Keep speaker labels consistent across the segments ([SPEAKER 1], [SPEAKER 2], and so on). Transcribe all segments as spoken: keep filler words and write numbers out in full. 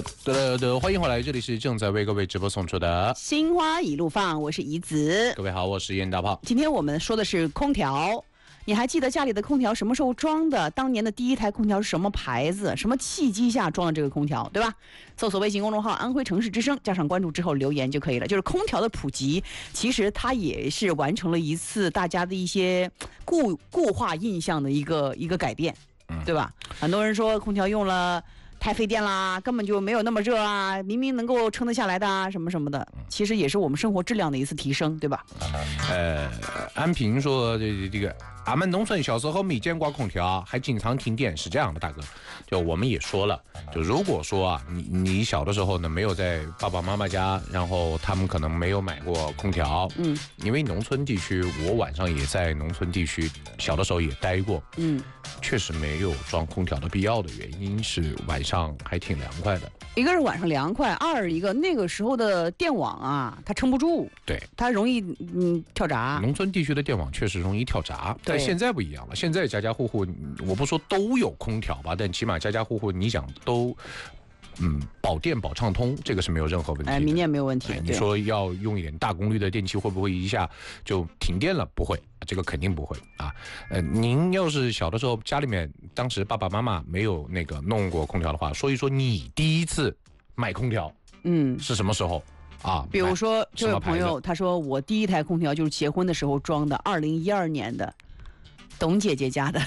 [SPEAKER 1] 的的，欢迎回来，这里是正在为各位直播送出的
[SPEAKER 2] 心花一路放，我是怡子。
[SPEAKER 1] 各位好，我是严大炮。
[SPEAKER 2] 今天我们说的是空调，你还记得家里的空调什么时候装的？当年的第一台空调是什么牌子？什么契机下装的这个空调，对吧？搜索微信公众号安徽城市之声，加上关注之后留言就可以了。就是空调的普及，其实它也是完成了一次大家的一些固固化印象的一个一个改变，对吧？很多人说空调用了太费电啦，根本就没有那么热啊，明明能够撑得下来的啊，什么什么的，其实也是我们生活质量的一次提升，对吧？
[SPEAKER 1] 呃，安平说这这个俺们农村小时候没见过空调，还经常停电，是这样的，大哥。就我们也说了，就如果说啊，你你小的时候呢没有在爸爸妈妈家，然后他们可能没有买过空调，嗯，因为农村地区，我晚上也在农村地区，小的时候也待过，嗯，确实没有装空调的必要的原因是晚上还挺凉快的。
[SPEAKER 2] 一个是晚上凉快，二一个那个时候的电网啊，它撑不住，
[SPEAKER 1] 对，
[SPEAKER 2] 它容易嗯跳闸。
[SPEAKER 1] 农村地区的电网确实容易跳闸，但现在不一样了。现在家家户户，我不说都有空调吧，但起码家家户户，你想都，嗯，保电保畅通，这个是没有任何问题的。
[SPEAKER 2] 哎，明年没有问题。
[SPEAKER 1] 你说要用一点大功率的电器，会不会一下就停电了？不会，这个肯定不会啊。呃，您要是小的时候家里面当时爸爸妈妈没有那个弄过空调的话，说一说你第一次买空调，嗯，是什么时候？啊，
[SPEAKER 2] 比如说这位朋友他说我第一台空调就是结婚的时候装的，二零一二年的，董姐姐家的。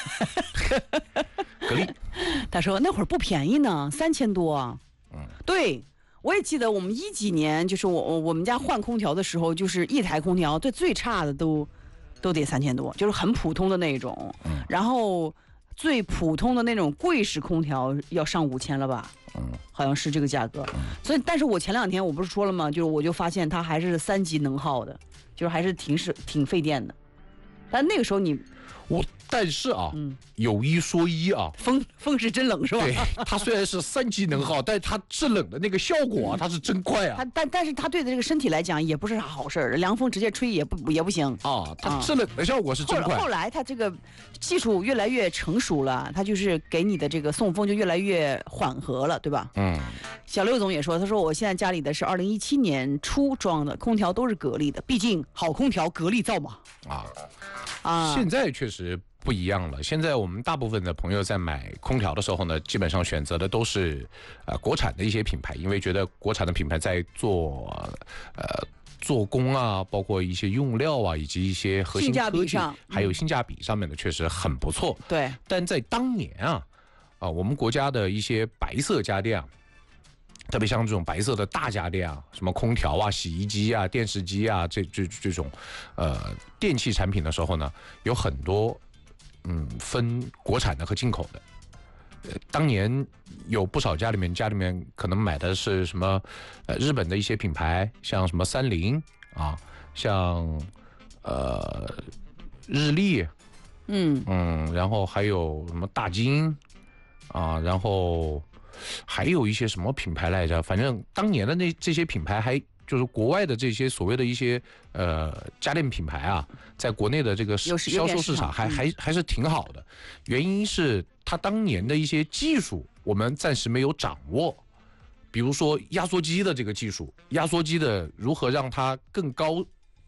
[SPEAKER 1] 格力，
[SPEAKER 2] 他说那会儿不便宜呢，三千多。嗯，对，我也记得我们一几年，就是我我们家换空调的时候，就是一台空调最最差的都都得三千多，就是很普通的那种。嗯，然后最普通的那种柜式空调要上五千了吧？嗯，好像是这个价格。嗯，所以，但是我前两天我不是说了吗？就是我就发现它还是三级能耗的，就是还是挺是挺费电的。但那个时候你。
[SPEAKER 1] 我但是啊，嗯，有一说一啊，
[SPEAKER 2] 风风是真冷是吧？
[SPEAKER 1] 对，它虽然是三级能耗，但它制冷的那个效果啊，它是真快啊。
[SPEAKER 2] 它但但是它对的这个身体来讲也不是啥好事儿，凉风直接吹也不也不行
[SPEAKER 1] 啊。它制冷的效果是真快。
[SPEAKER 2] 后, 后来它这个技术越来越成熟了，它就是给你的这个送风就越来越缓和了，对吧？嗯。小刘总也说，他说我现在家里的是二零一七年初装的空调，都是格力的，毕竟好空调格力造嘛。啊。
[SPEAKER 1] 啊，现在确实不一样了。现在我们大部分的朋友在买空调的时候呢，基本上选择的都是呃国产的一些品牌，因为觉得国产的品牌在做呃做工啊，包括一些用料啊，以及一些核心科技，还有性价比上面的确实很不错。
[SPEAKER 2] 对，
[SPEAKER 1] 但在当年啊，啊我们国家的一些白色家电啊。特别像这种白色的大家电啊，什么空调啊、洗衣机啊、电视机啊，这这这种，呃，电器产品的时候呢，有很多，嗯，分国产的和进口的。呃，当年有不少家里面家里面可能买的是什么，呃，日本的一些品牌，像什么三菱啊，像呃日立，嗯嗯，然后还有什么大金啊，然后。还有一些什么品牌来着？反正当年的那这些品牌还就是国外的这些所谓的一些呃家电品牌啊，在国内的这个销售市场还还还是挺好的。原因是它当年的一些技术我们暂时没有掌握，比如说压缩机的这个技术，压缩机的如何让它更高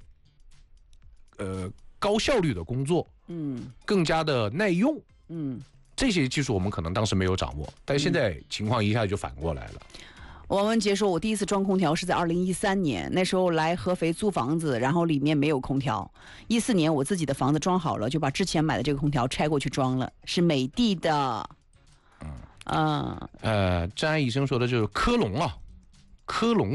[SPEAKER 1] 呃高效率的工作，嗯，更加的耐用，嗯。这些技术我们可能当时没有掌握，但现在情况一下就反过来了。
[SPEAKER 2] 王文杰说，我第一次装空调是在二零一三年，那时候来合肥租房子，然后里面没有空调。一四年我自己的房子装好了，就把之前买的这个空调拆过去装了，是美的的。嗯，呃，
[SPEAKER 1] 呃，张安医生说的就是科龙啊，科龙。